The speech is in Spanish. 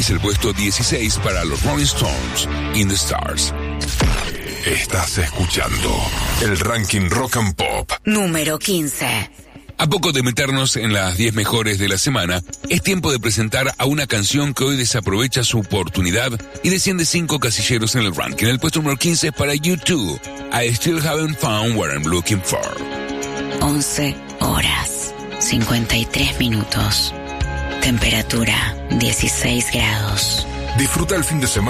es el puesto 16 para los Rolling Stones, In the Stars. Estás escuchando el ranking Rock and Pop. Número 15. A poco de meternos en las 10 mejores de la semana, es tiempo de presentar a una canción que hoy desaprovecha su oportunidad y desciende 5 casilleros en el ranking. El puesto número 15 es para U2, I Still Haven't Found What I'm Looking For. 11 horas, 53 minutos. Temperatura, 16 grados. Disfruta el fin de semana